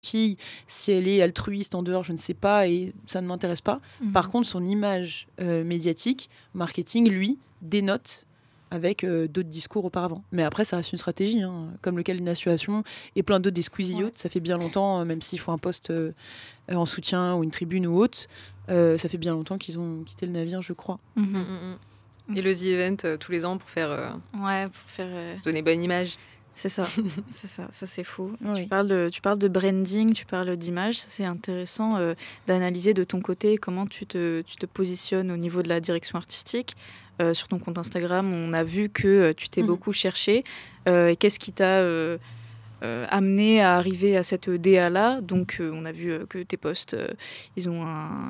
fille, si elle est altruiste en dehors, je ne sais pas, et ça ne m'intéresse pas. Par contre, son image médiatique, marketing, lui, dénote avec d'autres discours auparavant. Mais après, ça reste une stratégie, comme le Caléna Situation et plein d'autres des Squeezie Yacht. Ça fait bien longtemps, même s'il faut un poste en soutien ou une tribune ou autre, ça fait bien longtemps qu'ils ont quitté le navire, je crois. Et le The Event tous les ans pour faire donner bonne image. C'est ça, ça c'est fou. Oui. Tu parles de branding, tu parles d'image, ça c'est intéressant d'analyser de ton côté comment tu te positionnes au niveau de la direction artistique. Sur ton compte Instagram, on a vu que tu t'es beaucoup cherché. Et qu'est-ce qui t'a amené à arriver à cette DA-là? Donc on a vu que tes posts, ils ont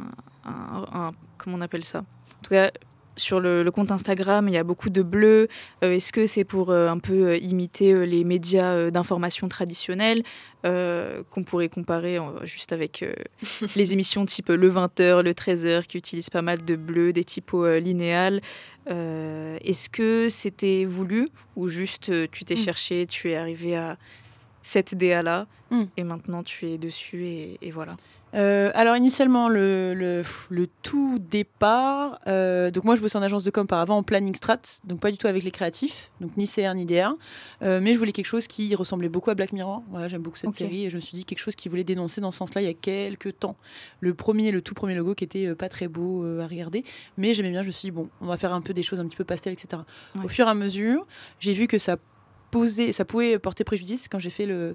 un comment on appelle ça? En tout cas, sur le compte Instagram, il y a beaucoup de bleu. Est-ce que c'est pour un peu imiter les médias d'information traditionnels qu'on pourrait comparer juste avec les émissions type le 20h, le 13h, qui utilisent pas mal de bleu, des typos linéales. Est-ce que c'était voulu ou juste tu t'es cherché, tu es arrivé à cette DA-là et maintenant tu es dessus et voilà? Alors initialement le tout départ, donc moi je bossais en agence de com par avant en planning strat, donc pas du tout avec les créatifs, donc ni CR ni DR, mais je voulais quelque chose qui ressemblait beaucoup à Black Mirror. Voilà, j'aime beaucoup cette série et je me suis dit quelque chose qui voulait dénoncer dans ce sens-là il y a quelques temps. Le tout premier logo qui était pas très beau à regarder, mais j'aimais bien. Je me suis dit bon, on va faire un peu des choses un petit peu pastel, etc. Au fur et à mesure, j'ai vu que ça pouvait porter préjudice. Quand j'ai fait le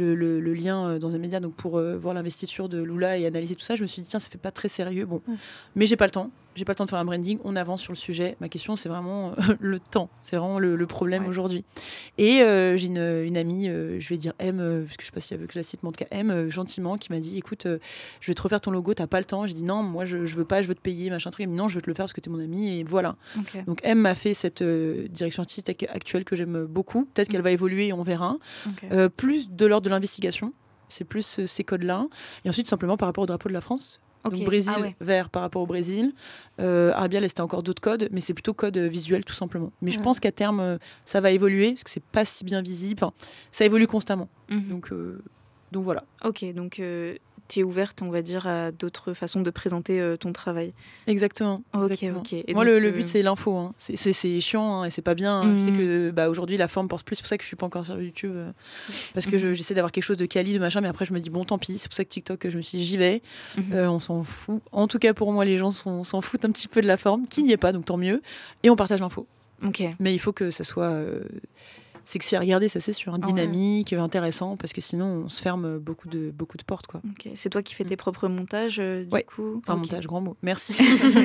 lien dans un média donc pour voir l'investiture de Lula et analyser tout ça, je me suis dit tiens, ça fait pas très sérieux. Mais j'ai pas le temps de faire un branding, on avance sur le sujet. Ma question, c'est vraiment le temps, c'est vraiment le problème aujourd'hui. Et j'ai une amie, je vais dire M, parce que je sais pas si elle veut que je la cite, mais en tout cas M, gentiment, qui m'a dit écoute, je vais te refaire ton logo, t'as pas le temps. J'ai dit non, moi je veux pas, je veux te payer, machin truc. Elle me dit non, je veux te le faire parce que t'es mon amie, et voilà. Donc M m'a fait cette direction artistique actuelle que j'aime beaucoup. Peut-être qu'elle va évoluer et on verra. Plus de l'ordre de l'investigation, c'est plus ces codes-là. Et ensuite, simplement par rapport au drapeau de la France. Donc Brésil, vert par rapport au Brésil. Arabial, c'était encore d'autres codes, mais c'est plutôt code visuel tout simplement. Mais je pense qu'à terme, ça va évoluer, parce que c'est pas si bien visible. Enfin, ça évolue constamment. Donc voilà. Ok, donc tu es ouverte, on va dire, à d'autres façons de présenter ton travail. Exactement. Ok. Et moi, le but, c'est l'info. C'est chiant et c'est pas bien. Je sais que aujourd'hui, la forme porte plus. C'est pour ça que je suis pas encore sur YouTube. Parce que j'essaie d'avoir quelque chose de quali, de machin. Mais après, je me dis, bon, tant pis. C'est pour ça que TikTok, je me suis dit, j'y vais. On s'en fout. En tout cas, pour moi, les gens s'en foutent un petit peu de la forme, qui n'y est pas, donc tant mieux. Et on partage l'info. Mais il faut que ça soit sexy à regarder, ça c'est sûr, dynamique, intéressant, parce que sinon on se ferme beaucoup de portes, quoi. C'est toi qui fais tes propres montages du coup? Enfin, montage, grand mot. Merci.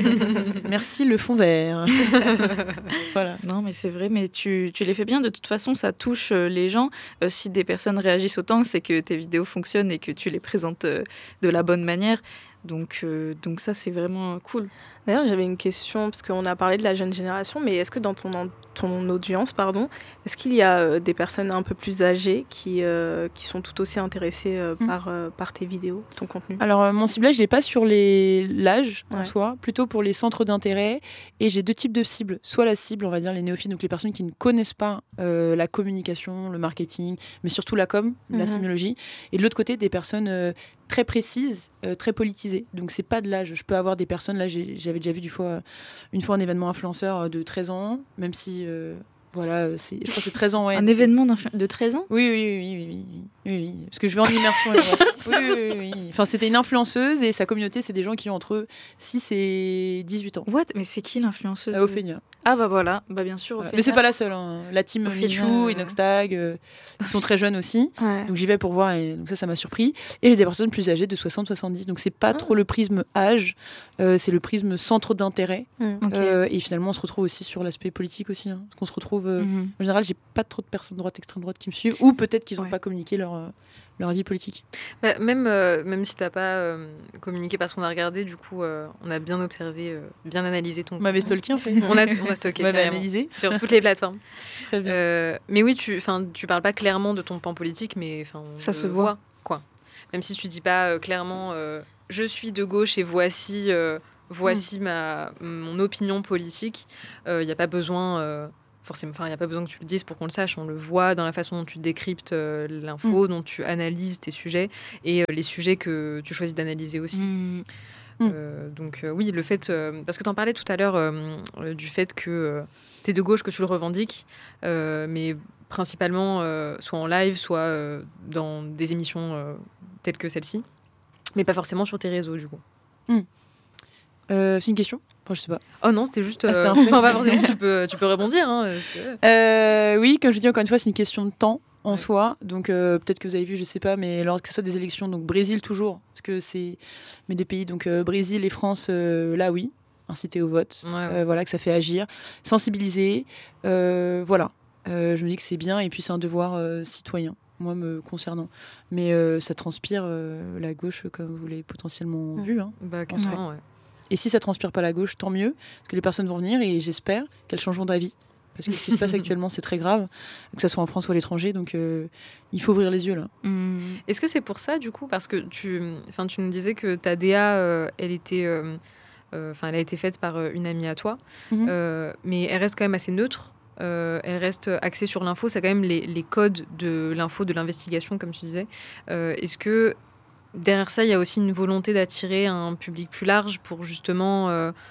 Merci le fond vert. Voilà. Non mais c'est vrai, mais tu les fais bien, de toute façon ça touche les gens. Si des personnes réagissent autant, c'est que tes vidéos fonctionnent et que tu les présentes de la bonne manière. Donc ça, c'est vraiment cool. D'ailleurs, j'avais une question, parce qu'on a parlé de la jeune génération, mais est-ce que dans ton audience, est-ce qu'il y a des personnes un peu plus âgées qui sont tout aussi intéressées par tes vidéos, ton contenu? Alors, mon ciblage, je l'ai pas sur l'âge en soi, plutôt pour les centres d'intérêt. Et j'ai deux types de cibles. Soit la cible, on va dire les néophytes, donc les personnes qui ne connaissent pas la communication, le marketing, mais surtout la com, la sémiologie. Et de l'autre côté, des personnes très précises, très politisées. Donc c'est pas de l'âge. Je peux avoir des personnes, là j'avais déjà vu une fois un événement influenceur de 13 ans, même si voilà, je crois que c'est 13 ans. Un événement de 13 ans? Oui. Parce que je vais en immersion. Oui. Enfin, c'était une influenceuse et sa communauté, c'est des gens qui ont entre 6 et 18 ans. What? Mais c'est qui l'influenceuse? Ophénia. Ah bah voilà, bah bien sûr. Mais c'est pas la seule. La team Michou, Inoxtag, ils sont très jeunes aussi. Donc j'y vais pour voir et donc ça m'a surpris. Et j'ai des personnes plus âgées de 60-70. Donc c'est pas trop le prisme âge, c'est le prisme centre d'intérêt. Et finalement on se retrouve aussi sur l'aspect politique aussi. Parce qu'on se retrouve, en général j'ai pas trop de personnes droite, extrême droite qui me suivent, ou peut-être qu'ils ont pas communiqué leur avis politique. Même si t'as pas communiqué parce qu'on a regardé, du coup, on a bien observé, bien analysé ton... On m'avait stalké en fait. On a stalké, on m'avait analysé. Sur toutes les plateformes. Très bien. Mais oui, tu parles pas clairement de ton pan politique, mais ça se voit. Quoi. Même si tu dis pas clairement je suis de gauche et voici mon opinion politique, il n'y a pas besoin... forcément, il n'y a pas besoin que tu le dises pour qu'on le sache. On le voit dans la façon dont tu décryptes l'info, dont tu analyses tes sujets et les sujets que tu choisis d'analyser aussi. Donc oui, le fait... parce que tu en parlais tout à l'heure du fait que tu es de gauche, que tu le revendiques, mais principalement soit en live, soit dans des émissions telles que celle-ci, mais pas forcément sur tes réseaux, du coup. C'est une question ? Enfin, je sais pas. Oh non, c'était juste... c'était un fait. pas forcément, tu peux rebondir. Hein, oui, comme je dis encore une fois, c'est une question de temps en soi. Donc peut-être que vous avez vu, je sais pas, mais lors que ce soit des élections, donc Brésil toujours, parce que c'est mes deux pays, donc Brésil et France, là oui, inciter au vote, voilà, que ça fait agir, sensibiliser, voilà. Je me dis que c'est bien et puis c'est un devoir citoyen, moi me concernant. Mais ça transpire la gauche comme vous l'avez potentiellement vu. Hein, carrément, ouais. Et si ça transpire pas la gauche, tant mieux, parce que les personnes vont venir et j'espère qu'elles changeront d'avis. Parce que ce qui se passe actuellement, c'est très grave, que ce soit en France ou à l'étranger, donc il faut ouvrir les yeux là. Est-ce que c'est pour ça, du coup, parce que tu nous disais que ta DA, elle a été faite par une amie à toi, mais elle reste quand même assez neutre. Elle reste axée sur l'info, c'est quand même les codes de l'info, de l'investigation, comme tu disais. Est-ce que derrière ça, il y a aussi une volonté d'attirer un public plus large pour justement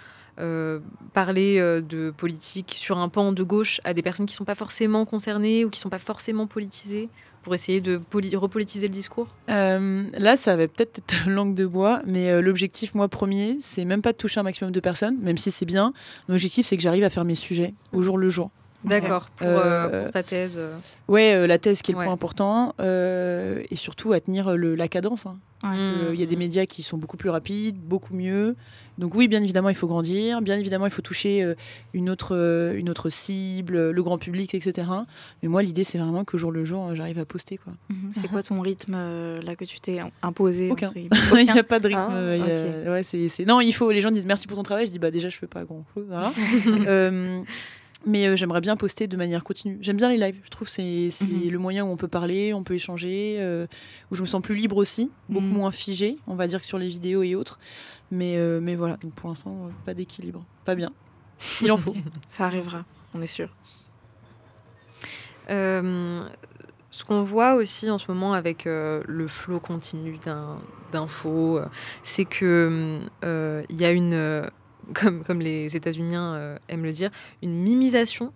parler de politique sur un pan de gauche à des personnes qui ne sont pas forcément concernées ou qui ne sont pas forcément politisées, pour essayer de repolitiser le discours? Là, ça va peut-être être langue de bois, mais l'objectif, moi, premier, c'est même pas de toucher un maximum de personnes, même si c'est bien. L'objectif, c'est que j'arrive à faire mes sujets au jour le jour. D'accord, pour ta thèse. Ouais, la thèse qui est le point important, et surtout à tenir la cadence. Hein. Il y a des médias qui sont beaucoup plus rapides, beaucoup mieux. Donc oui, bien évidemment, il faut grandir. Bien évidemment, il faut toucher une autre cible, le grand public, etc. Mais moi, l'idée, c'est vraiment qu'au jour le jour, j'arrive à poster. Quoi. C'est quoi ton rythme là que tu t'es imposé? Aucun. Il n'y a pas de rythme. Non, il faut. Les gens disent merci pour ton travail. Je dis déjà, je fais pas grand-chose. Voilà. Mais j'aimerais bien poster de manière continue. J'aime bien les lives. Je trouve que c'est le moyen où on peut parler, on peut échanger, où je me sens plus libre aussi, beaucoup moins figée, on va dire, que sur les vidéos et autres. Mais voilà, donc pour l'instant, pas d'équilibre. Pas bien. Il en faut. Ça arrivera, on est sûr. Ce qu'on voit aussi en ce moment avec le flot continu d'infos, c'est qu'il y a une... Comme les États-Uniens aiment le dire, une mémisation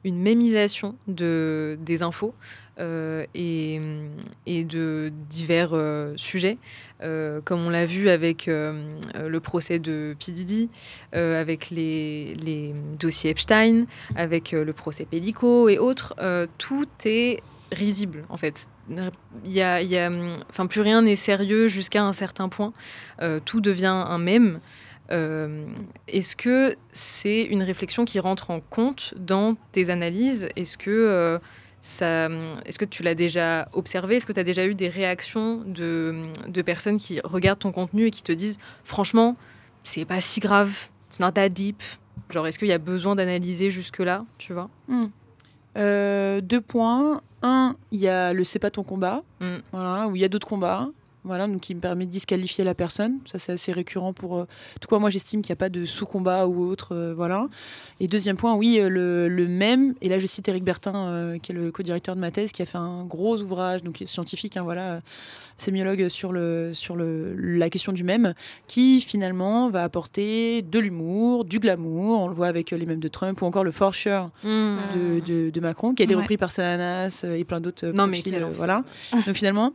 des infos et de divers sujets, comme on l'a vu avec le procès de P. Diddy, avec les dossiers Epstein, avec le procès Pellico et autres. Tout est risible, en fait. Plus rien n'est sérieux jusqu'à un certain point. Tout devient un mème. Est-ce que c'est une réflexion qui rentre en compte dans tes analyses? Est-ce que tu l'as déjà observé? Est-ce que tu as déjà eu des réactions de personnes qui regardent ton contenu et qui te disent franchement, c'est pas si grave, it's not that deep? Genre, est-ce qu'il y a besoin d'analyser jusque-là, tu vois? 2 points. 1, il y a le c'est pas ton combat, voilà, où il y a d'autres combats. Voilà, donc qui me permet de disqualifier la personne. Ça, c'est assez récurrent pour... tout quoi, moi, j'estime qu'il n'y a pas de sous-combat ou autre. Voilà. Et deuxième point, oui, le même. Et là, je cite Éric Bertin, qui est le co-directeur de ma thèse, qui a fait un gros ouvrage, donc scientifique, hein, voilà, sémiologue sur la question du mème, qui finalement va apporter de l'humour, du glamour. On le voit avec les mèmes de Trump ou encore le for sure de Macron, qui a été repris par Sananas et plein d'autres profils. Voilà. Donc finalement...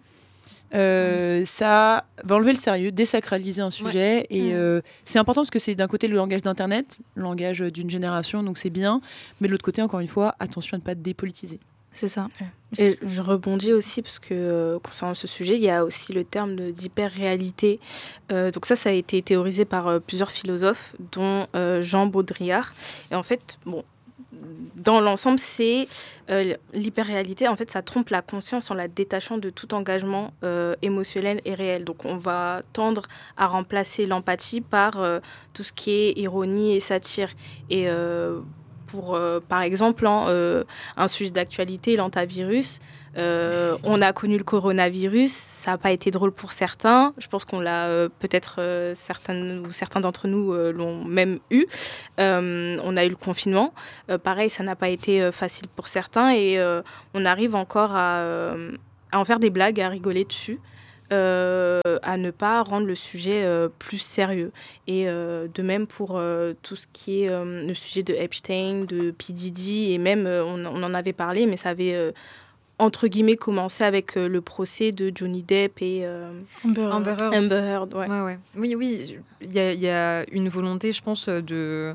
ça va enlever le sérieux, désacraliser un sujet et c'est important parce que c'est d'un côté le langage d'internet, le langage d'une génération, donc c'est bien, mais de l'autre côté, encore une fois, attention à ne pas dépolitiser. C'est ça. Et je rebondis aussi parce que concernant ce sujet, il y a aussi le terme d'hyper-réalité. Donc ça a été théorisé par plusieurs philosophes, dont Jean Baudrillard. Et en fait, dans l'ensemble, c'est l'hyper-réalité. En fait, ça trompe la conscience en la détachant de tout engagement émotionnel et réel. Donc, on va tendre à remplacer l'empathie par tout ce qui est ironie et satire. Et par exemple, un sujet d'actualité, l'antavirus, On a connu le coronavirus, ça n'a pas été drôle pour certains. Je pense qu'on l'a peut-être, certains d'entre nous l'ont même eu. On a eu le confinement. Pareil, ça n'a pas été facile pour certains et on arrive encore à en faire des blagues, à rigoler dessus. À ne pas rendre le sujet plus sérieux. Et de même pour tout ce qui est le sujet de Epstein, de P. Diddy, et même, on en avait parlé, mais ça avait, entre guillemets, commencé avec le procès de Johnny Depp et Amber Heard. Amber Heard, ouais. Ouais. Oui, il y a une volonté, je pense, de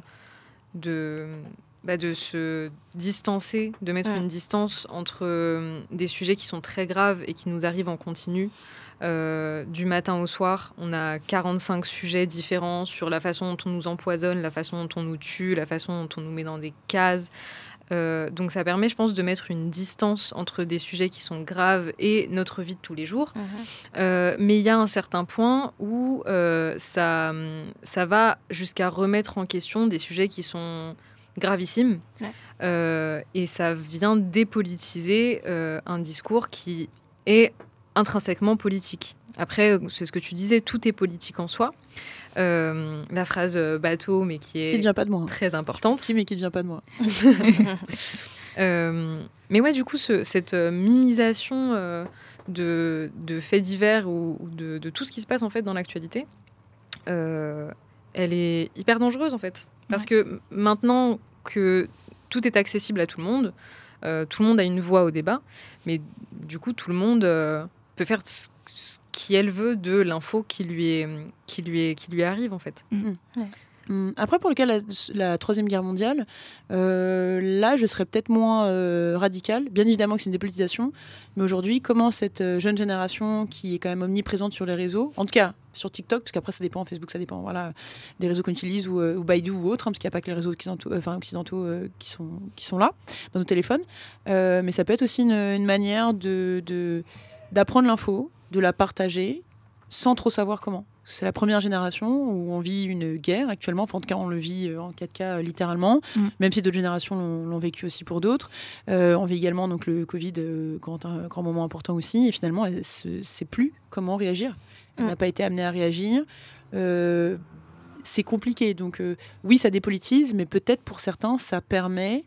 se distancer, de mettre une distance entre des sujets qui sont très graves et qui nous arrivent en continu. Du matin au soir, on a 45 sujets différents sur la façon dont on nous empoisonne, la façon dont on nous tue, la façon dont on nous met dans des cases. Donc ça permet, je pense, de mettre une distance entre des sujets qui sont graves et notre vie de tous les jours. Mais il y a un certain point où ça va jusqu'à remettre en question des sujets qui sont gravissimes. Et ça vient dépolitiser un discours qui est intrinsèquement politique. Après, c'est ce que tu disais, tout est politique en soi. La phrase bateau, mais qui ne vient pas de moi. Très importante. Mais qui ne vient pas de moi. Mais ouais, du coup, cette mimisation de faits divers ou de tout ce qui se passe en fait dans l'actualité, elle est hyper dangereuse en fait. Parce que maintenant que tout est accessible à tout le monde a une voix au débat, mais du coup, tout le monde peut faire ce qu'elle veut de l'info qui lui arrive en fait. Après, pour le cas de la Troisième Guerre mondiale, là, je serais peut-être moins radicale. Bien évidemment que c'est une dépolitisation, mais aujourd'hui, comment cette jeune génération qui est quand même omniprésente sur les réseaux, en tout cas sur TikTok, parce qu'après ça dépend, Facebook ça dépend, voilà, des réseaux qu'on utilise ou Baidu ou autres, parce qu'il n'y a pas que les réseaux occidentaux qui sont là dans nos téléphones, mais ça peut être aussi une manière d'apprendre l'info, de la partager sans trop savoir comment. C'est la première génération où on vit une guerre actuellement. Enfin, en tout cas, on le vit en 4K littéralement, même si d'autres générations l'ont vécu aussi pour d'autres. On vit également donc, le Covid, grand moment important aussi. Et finalement, elle ne sait plus comment réagir. Elle n'a pas été amenée à réagir. C'est compliqué. Donc oui, ça dépolitise, mais peut-être pour certains, ça permet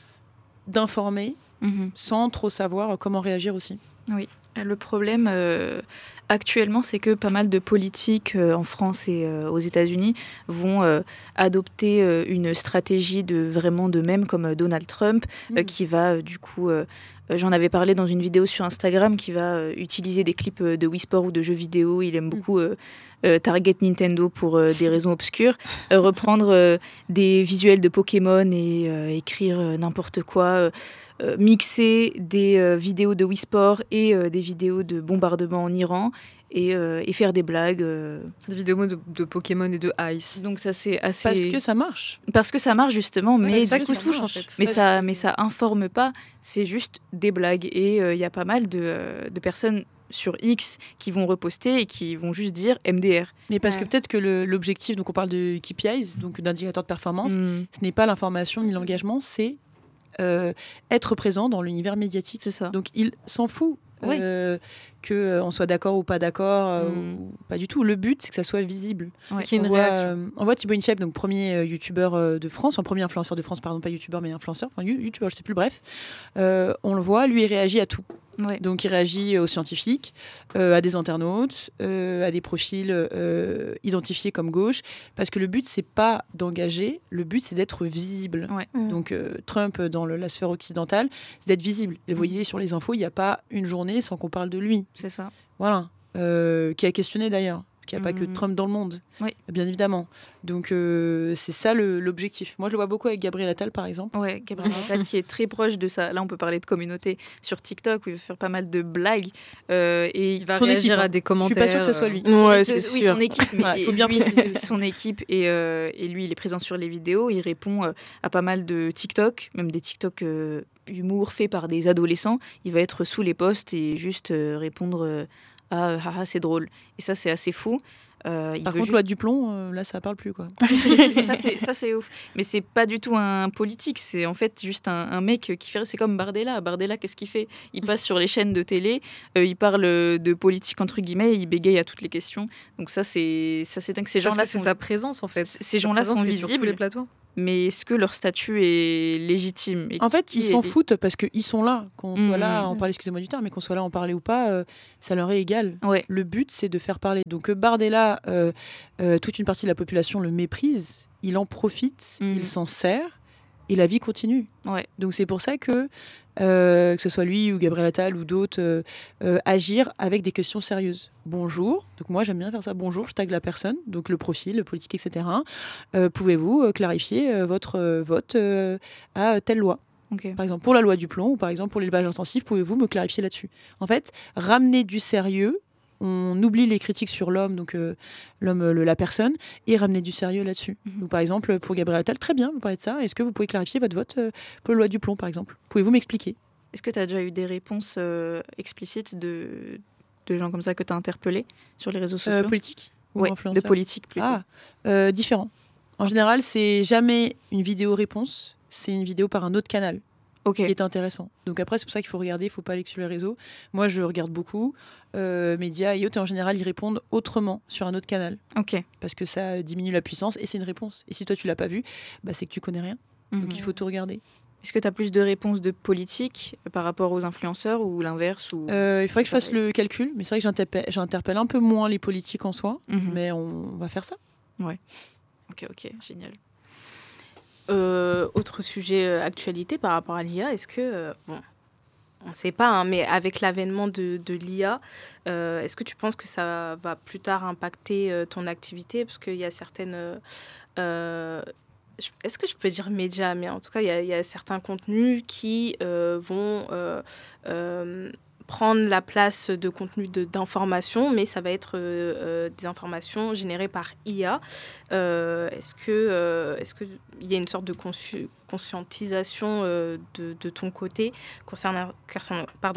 d'informer sans trop savoir comment réagir aussi. Oui. Le problème actuellement, c'est que pas mal de politiques en France et aux États-Unis vont adopter une stratégie de même comme Donald Trump, qui va du coup, j'en avais parlé dans une vidéo sur Instagram, qui va utiliser des clips de Wii Sport ou de jeux vidéo. Il aime beaucoup target Nintendo pour des raisons obscures, reprendre des visuels de Pokémon et écrire n'importe quoi. Mixer des vidéos de Wii Sport et des vidéos de bombardement en Iran et faire des blagues. Des vidéos de Pokémon et de Ice. Donc ça c'est assez... Parce que ça marche. Parce que ça marche justement, mais c'est ça du qui coup, touche en fait. Mais ça informe pas, c'est juste des blagues. Et il y a pas mal de personnes sur X qui vont reposter et qui vont juste dire MDR. Mais parce que peut-être que l'objectif, donc on parle de KPIs, donc d'indicateurs de performance, ce n'est pas l'information ni l'engagement, c'est être présent dans l'univers médiatique. C'est ça. Donc il s'en fout qu'on soit d'accord ou pas d'accord, ou pas du tout. Le but, c'est que ça soit visible. C'est qu'il y ait une réaction. On voit Thibaut InShape, donc premier youtubeur de France, premier influenceur de France, pardon, pas youtubeur, mais influenceur, enfin youtubeur, je sais plus, bref. On le voit, lui, il réagit à tout. Ouais. Donc il réagit aux scientifiques, à des internautes, à des profils identifiés comme gauche, parce que le but c'est pas d'engager, le but c'est d'être visible. Ouais. Donc Trump dans la sphère occidentale, c'est d'être visible. Et vous voyez sur les infos, il n'y a pas une journée sans qu'on parle de lui. C'est ça. Voilà. Qui a questionné d'ailleurs. Qu'il n'y a pas que Trump dans le monde, bien évidemment. Donc c'est ça l'objectif. Moi je le vois beaucoup avec Gabriel Attal par exemple. Ouais, Gabriel Attal qui est très proche de ça. Là on peut parler de communauté sur TikTok où il va faire pas mal de blagues et il va réagir à des commentaires. Je suis pas sûre que ce soit lui. Ouais, c'est sûr. Oui, son équipe. Il faut bien préciser. Son équipe et lui il est présent sur les vidéos. Il répond à pas mal de TikTok, même des TikTok humour faits par des adolescents. Il va être sous les posts et juste répondre. Ah, c'est drôle. Et ça, c'est assez fou. Par contre, loi du plomb, là, ça parle plus, quoi. ça, c'est ouf. Mais c'est pas du tout un politique. C'est en fait juste un mec qui fait... C'est comme Bardella. Bardella, qu'est-ce qu'il fait ? Il passe sur les chaînes de télé, il parle de politique, entre guillemets, il bégaye à toutes les questions. Donc ça, c'est dingue. Ces gens-là, c'est sa présence, en fait. Ces gens-là sont visibles. Sur tous les plateaux. Mais est-ce que leur statut est légitime ? En fait, ils s'en foutent parce qu'ils sont là. Qu'on soit là, en parler, excusez-moi du terme, mais qu'on soit là, en parler ou pas, ça leur est égal. Ouais. Le but, c'est de faire parler. Donc Bardella, toute une partie de la population le méprise, il en profite, il s'en sert, et la vie continue. Ouais. Donc c'est pour ça que ce soit lui ou Gabriel Attal ou d'autres, agir avec des questions sérieuses. Bonjour, donc moi j'aime bien faire ça. Bonjour, je tag la personne, donc le profil, le politique, etc. Pouvez-vous clarifier votre vote à telle loi ? Okay. Par exemple, pour la loi du plomb ou par exemple pour l'élevage intensif, pouvez-vous me clarifier là-dessus ? En fait, ramener du sérieux, on oublie les critiques sur l'homme, donc l'homme, la personne, et ramener du sérieux là-dessus. Donc par exemple, pour Gabriel Attal, très bien, vous parlez de ça, est-ce que vous pouvez clarifier votre vote pour la loi du plomb, par exemple ? Pouvez-vous m'expliquer ? Est-ce que tu as déjà eu des réponses explicites de gens comme ça que tu as interpellés sur les réseaux sociaux ? Politique ou ouais, influenceurs ? De politique plutôt. Différent. En général, c'est jamais une vidéo-réponse, c'est une vidéo par un autre canal. Qui est intéressant. Donc après, c'est pour ça qu'il faut regarder, il ne faut pas aller sur les réseaux. Moi, je regarde beaucoup. Médias et autres, et en général, ils répondent autrement sur un autre canal. Parce que ça diminue la puissance et c'est une réponse. Et si toi, tu ne l'as pas vu, c'est que tu ne connais rien. Donc il faut tout regarder. Est-ce que tu as plus de réponses de politique par rapport aux influenceurs ou l'inverse ou... Il faudrait que je fasse le calcul, mais c'est vrai que j'interpelle un peu moins les politiques en soi, mais on va faire ça. Ouais. Ok, génial. Autre sujet actualité par rapport à l'IA, est-ce que, on ne sait pas, hein, mais avec l'avènement de l'IA, est-ce que tu penses que ça va plus tard impacter ton activité ? Parce qu'il y a certaines... est-ce que je peux dire médias ? Mais en tout cas, il y a certains contenus qui vont... prendre la place de contenu d'information, mais ça va être des informations générées par IA. Est-ce qu'il y a une sorte de conscientisation de ton côté concernant ça ?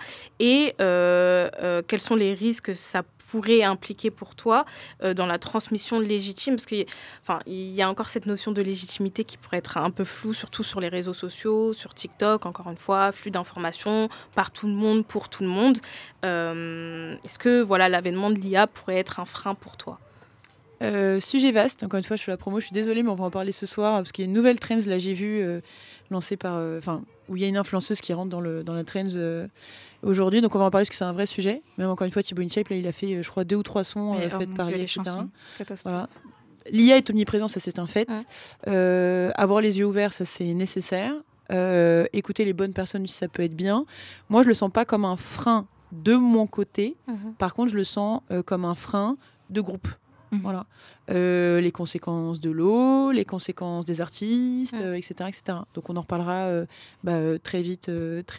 Et quels sont les risques que ça pourrait impliquer pour toi dans la transmission légitime ? Parce qu'il y a encore cette notion de légitimité qui pourrait être un peu floue, surtout sur les réseaux sociaux, sur TikTok, encore une fois, flux d'informations par tout le monde, pour tout le monde. Est-ce que l'avènement de l'IA pourrait être un frein pour toi ? Sujet vaste, encore une fois je fais la promo, je suis désolée mais on va en parler ce soir parce qu'il y a une nouvelle trend, là j'ai vu lancée par, où il y a une influenceuse qui rentre dans la trend aujourd'hui, donc on va en parler parce que c'est un vrai sujet. Même encore une fois Thibaut InShape, là il a fait je crois 2 ou 3 sons faits par IA, etc. Voilà. L'IA est omniprésente, ça c'est un fait. Avoir les yeux ouverts, ça c'est nécessaire. Écouter les bonnes personnes, ça peut être bien. Moi je le sens pas comme un frein de mon côté, par contre je le sens comme un frein de groupe. Voilà. Les conséquences de l'eau, les conséquences des artistes, etc., etc. Donc on en reparlera très vite.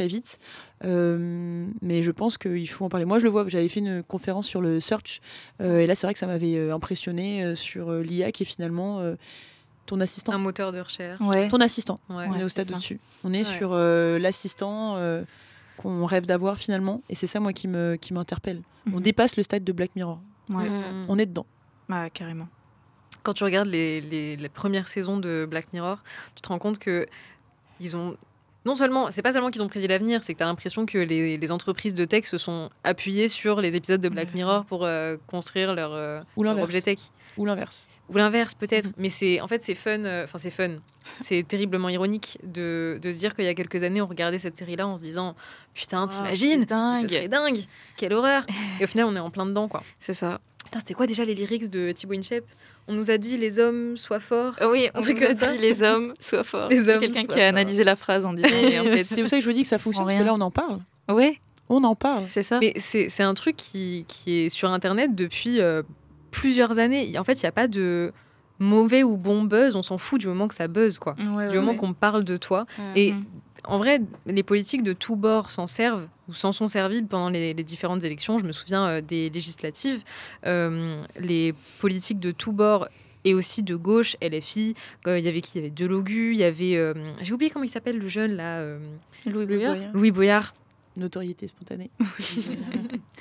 Mais je pense qu'il faut en parler. Moi, je le vois, j'avais fait une conférence sur le search. Et là, c'est vrai que ça m'avait impressionné sur l'IA qui est finalement ton assistant. Un moteur de recherche. Ton assistant. Ouais. On est au stade au-dessus. On est sur l'assistant qu'on rêve d'avoir finalement. Et c'est ça, moi, qui m'interpelle. On dépasse le stade de Black Mirror. On est dedans. Carrément. Quand tu regardes les premières saisons de Black Mirror, tu te rends compte que ils ont c'est pas seulement qu'ils ont prédit l'avenir, c'est que tu as l'impression que les entreprises de tech se sont appuyées sur les épisodes de Black Mirror pour construire leur objet tech. Ou l'inverse. Ou l'inverse, peut-être. Mais c'est fun. C'est fun. C'est terriblement ironique de se dire qu'il y a quelques années, on regardait cette série-là en se disant « Putain, t'imagines ? Ce serait dingue. Quelle horreur !» Et au final, on est en plein dedans, quoi. C'est ça. Putain, c'était quoi déjà les lyrics de Thibaut InShape ? On nous a dit les hommes soient forts. Oui, on nous a dit les hommes soient forts. C'est quelqu'un qui a analysé la phrase en disant. En fait, c'est pour ça que je vous dis que ça fonctionne, parce que là on en parle. Oui, on en parle. C'est ça. Mais c'est un truc qui est sur Internet depuis plusieurs années. En fait, il n'y a pas de mauvais ou bon buzz. On s'en fout du moment que ça buzz, quoi. Du moment qu'on parle de toi. Et en vrai, les politiques de tous bords s'en servent ou s'en sont servis pendant les différentes élections. Je me souviens des législatives. Les politiques de tous bords et aussi de gauche, LFI, il y avait qui ? Il y avait Delogu, il y avait... j'ai oublié comment il s'appelle le jeune, là. Louis Boyard. Louis Boyard. Notoriété spontanée.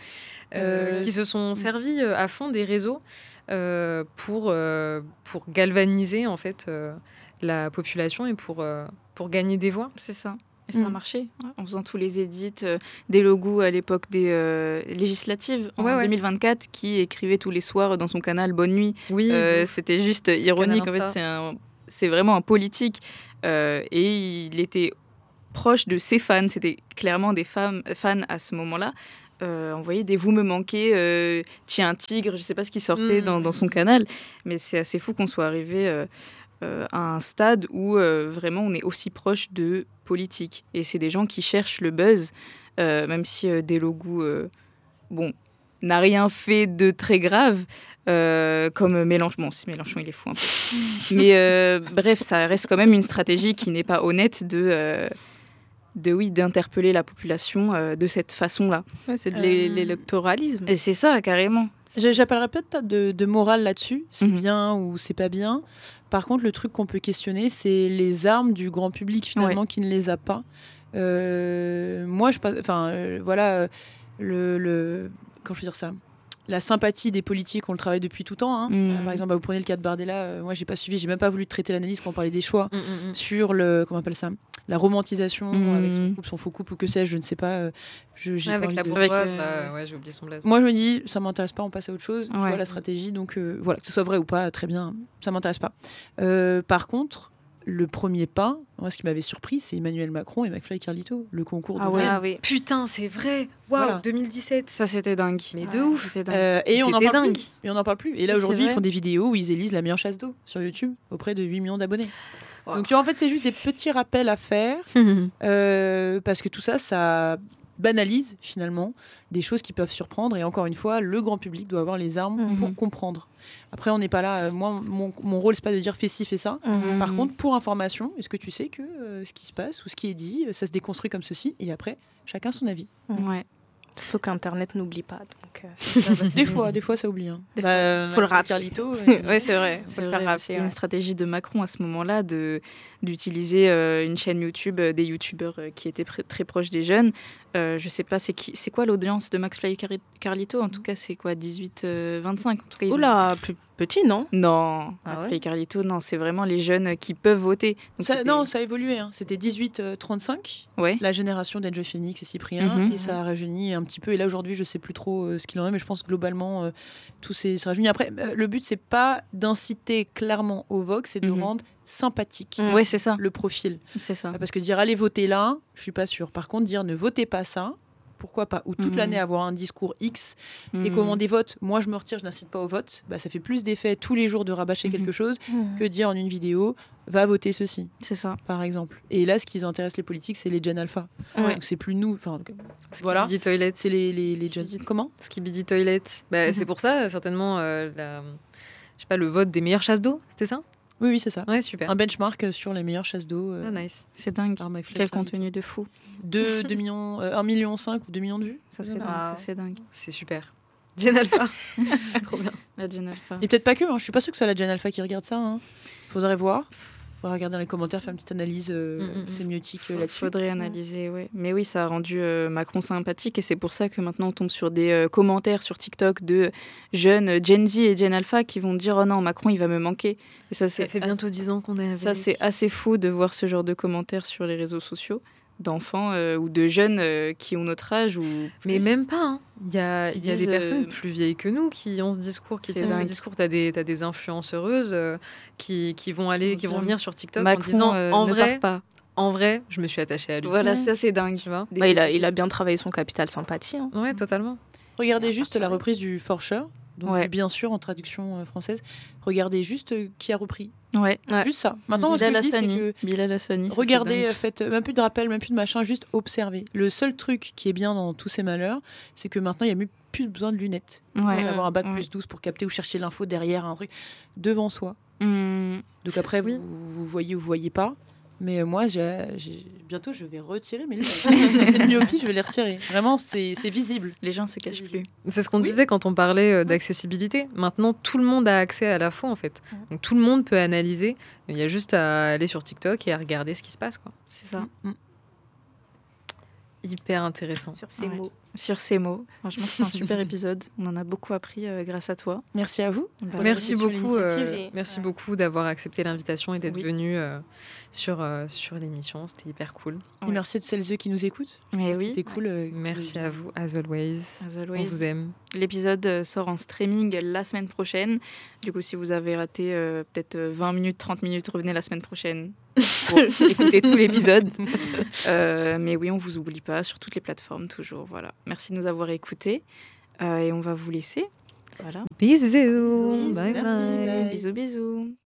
qui se sont servis à fond des réseaux pour galvaniser en fait la population et pour gagner des voix. C'est ça. Et ça a marché, en faisant tous les édits des logos à l'époque des législatives en 2024, qui écrivait tous les soirs dans son canal Bonne Nuit. Oui, c'était juste ironique. En fait, c'est vraiment un politique. Et il était proche de ses fans. C'était clairement des fans à ce moment-là. Envoyer des vous me manquez, tiens un tigre, je sais pas ce qui sortait dans son canal. Mais c'est assez fou qu'on soit arrivé à un stade où vraiment on est aussi proche de politique. Et c'est des gens qui cherchent le buzz, même si Delogu n'a rien fait de très grave, comme Mélenchon. Bon, si Mélenchon, il est fou un peu. Mais bref, ça reste quand même une stratégie qui n'est pas honnête d'interpeller la population de cette façon-là. Ouais, c'est de l'électoralisme. Et c'est ça, carrément. J'appellerais peut-être de morale là-dessus, c'est bien ou c'est pas bien. Par contre, le truc qu'on peut questionner, c'est les armes du grand public finalement qui ne les a pas. Moi, comment je veux dire ça ? La sympathie des politiques, on le travaille depuis tout temps. Par exemple, vous prenez le cas de Bardella. Moi, j'ai pas suivi, j'ai même pas voulu traiter l'analyse quand on parlait des choix sur comment on appelle ça, la romantisation avec son couple, son faux couple ou que sais-je, je ne sais pas. Avec la bourgeoise, j'ai oublié son blaze. Moi, je me dis, ça m'intéresse pas, on passe à autre chose. Je vois la stratégie, donc voilà, que ce soit vrai ou pas, très bien, ça m'intéresse pas. Par contre, le premier pas, moi, ce qui m'avait surpris, c'est Emmanuel Macron et McFly et Carlito, le concours de oui. Putain, c'est vrai. Waouh, 2017. Ça, c'était dingue. Mais de ouf. Et on n'en parle plus. Et là, aujourd'hui, ils font des vidéos où ils élisent la meilleure chasse d'eau sur YouTube auprès de 8 millions d'abonnés. Wow. Donc, tu vois, en fait, c'est juste des petits rappels à faire parce que tout ça, ça banalise finalement des choses qui peuvent surprendre. Et encore une fois, le grand public doit avoir les armes pour comprendre. Après, on n'est pas là. Moi, mon rôle, c'est pas de dire fais ci, fais ça. Par contre, pour information, est-ce que tu sais que ce qui se passe ou ce qui est dit, ça se déconstruit comme ceci et après, chacun son avis. Ouais. Surtout qu'Internet n'oublie pas. Donc, des fois, ça oublie. Faut le rappeler. Carlito. Oui, c'est vrai. C'était une stratégie de Macron à ce moment-là d'utiliser une chaîne YouTube, des youtubeurs qui étaient très proches des jeunes. Je sais pas, c'est quoi l'audience de McFly et Carlito ? En tout cas, c'est quoi, 18-25 en tout cas, Oula, plus petit, non ? Non, McFly et Carlito, non, c'est vraiment les jeunes qui peuvent voter. Donc ça a évolué. C'était 18-35, la génération d'Enjoy Phoenix et Cyprien, et ça a rajeuni un petit peu. Et là, aujourd'hui, je sais plus trop ce qu'il en est, mais je pense que globalement, tout s'est rajeuni. Après, le but, c'est pas d'inciter clairement au vote, c'est de rendre sympathique c'est ça. le profil. C'est ça. Parce que dire allez voter là, je suis pas sûre. Par contre, dire ne votez pas ça, pourquoi pas ? Ou toute l'année avoir un discours X et commander vote, moi je me retire, je n'incite pas au vote, ça fait plus d'effet tous les jours de rabâcher quelque chose que dire en une vidéo va voter ceci. C'est ça. Par exemple. Et là, ce qui intéresse les politiques, c'est les Gen Alpha. Donc c'est plus nous. Voilà. Skibidi Toilet. C'est les Gen. Comment ? Skibidi Toilet. C'est pour ça, certainement, je sais pas, le vote des meilleures chasses d'eau, c'était ça ? Oui, c'est ça. Ouais, super. Un benchmark sur les meilleures chasses d'eau. Nice. C'est dingue. Quel contenu de fou. 1,5 million ou 2 millions de vues. Ça, c'est dingue. C'est super. Gen Alpha. Trop bien. La Gen Alpha. Et peut-être pas que. Je suis pas sûre que ce soit la Gen Alpha qui regarde ça. Faudrait voir. Faudrait regarder dans les commentaires, faire une petite analyse sémiotique là-dessus. Faudrait analyser, Mais oui, ça a rendu Macron sympathique et c'est pour ça que maintenant on tombe sur des commentaires sur TikTok de jeunes Gen Z et Gen Alpha qui vont dire « Oh non, Macron, il va me manquer ». Et ça fait bientôt 10 ans qu'on est avec. Ça, c'est assez fou de voir ce genre de commentaires sur les réseaux sociaux d'enfants ou de jeunes qui ont notre âge. Mais même pas. Il y a des personnes plus vieilles que nous qui ont ce discours, qui tiennent ce discours. T'as des influenceuses qui vont venir sur TikTok Macron, en disant en vrai, je me suis attachée à lui. Voilà, ça c'est dingue. Tu vois. Il a bien travaillé son capital sympathie. Ouais, totalement. Regardez juste la reprise du For Sure. Donc, bien sûr, en traduction française, regardez juste qui a repris. Juste ça. Maintenant, ce que je dis, c'est que Bilal Hassani, regardez, faites même plus de rappel, même plus de machin, juste observez. Le seul truc qui est bien dans tous ces malheurs, c'est que maintenant, il n'y a plus besoin de lunettes. Avoir un bac plus 12 pour capter ou chercher l'info derrière un truc devant soi. Donc après, vous voyez ou vous voyez pas. Mais moi, bientôt, je vais retirer mes lunettes. Myopie, je vais les retirer. Vraiment, c'est visible. Les gens se cachent plus. C'est ce qu'on disait quand on parlait d'accessibilité. Maintenant, tout le monde a accès à l'info, en fait. Donc, tout le monde peut analyser. Il y a juste à aller sur TikTok et à regarder ce qui se passe, quoi. C'est ça. Hyper intéressant. Sur ces mots. Sur ces mots. Franchement, c'était un super épisode. On en a beaucoup appris grâce à toi. Merci à vous. Bah, Merci pour beaucoup, l'initiative. merci beaucoup d'avoir accepté l'invitation et d'être Oui. venu sur l'émission. C'était hyper cool. Et merci à toutes celles et ceux qui nous écoutent. Mais oui, C'était cool. Merci à vous, as always. as On always. vous aime. L'épisode sort en streaming la semaine prochaine. Du coup, si vous avez raté peut-être 20 minutes, 30 minutes, revenez la semaine prochaine pour écouter tout l'épisode. Mais oui, on vous oublie pas sur toutes les plateformes, toujours. Voilà. Merci de nous avoir écoutés. Et on va vous laisser. Voilà. Bisous. Bisous. Bye Merci, bye. bye. Bisous, bisous.